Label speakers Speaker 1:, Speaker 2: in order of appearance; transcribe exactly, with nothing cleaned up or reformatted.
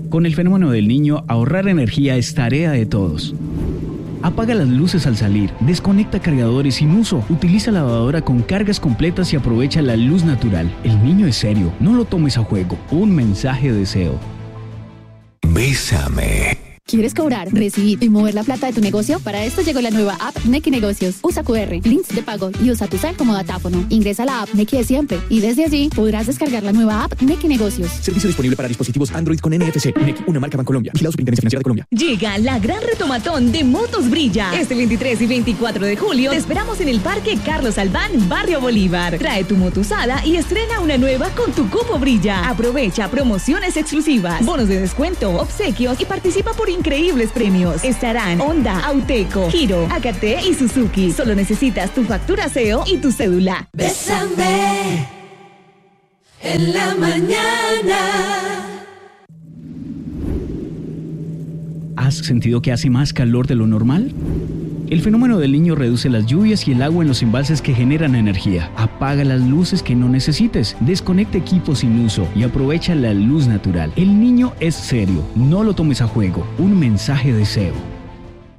Speaker 1: Con el fenómeno del Niño, ahorrar energía es tarea de todos. Apaga las luces al salir, desconecta cargadores sin uso, utiliza lavadora con cargas completas y aprovecha la luz natural. El niño es serio, no lo tomes a juego. Un mensaje de deseo.
Speaker 2: Bésame.
Speaker 3: ¿Quieres cobrar, recibir y mover la plata de tu negocio? Para esto llegó la nueva app Nequi Negocios. Usa cu erre, links de pago y usa tu cel como datáfono. Ingresa a la app Nequi de siempre y desde allí podrás descargar la nueva app Nequi Negocios.
Speaker 4: Servicio disponible para dispositivos Android con N F C. Nequi, una marca Bancolombia. Vigilado Superintendencia Financiera de Colombia.
Speaker 5: Llega la gran retomatón de Motos Brilla. Este veintitrés y veinticuatro de julio te esperamos en el Parque Carlos Albán, Barrio Bolívar. Trae tu moto usada y estrena una nueva con tu cupo Brilla. Aprovecha promociones exclusivas, bonos de descuento, obsequios y participa por increíbles premios. Estarán Honda, Auteco, Giro, A K T y Suzuki. Solo necesitas tu factura S E O y tu cédula.
Speaker 6: Bésame en la mañana.
Speaker 1: ¿Has sentido que hace más calor de lo normal? El fenómeno del Niño reduce las lluvias y el agua en los embalses que generan energía. Apaga las luces que no necesites, desconecta equipos sin uso y aprovecha la luz natural. El Niño es serio, no lo tomes a juego. Un mensaje de deseo.